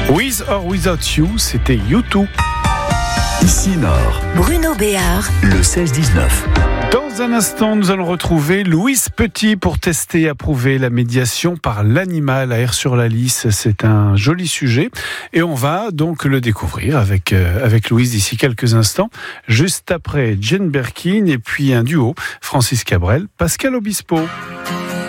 With or Without You, c'était U2. Ici Nord, Bruno Béard, le 16-19. Dans un instant, nous allons retrouver Louise Petit pour tester et approuver la médiation par l'animal à Aire-sur-la-Lys. C'est un joli sujet et on va donc le découvrir avec Louise d'ici quelques instants, juste après Jane Birkin et puis un duo, Francis Cabrel, Pascal Obispo.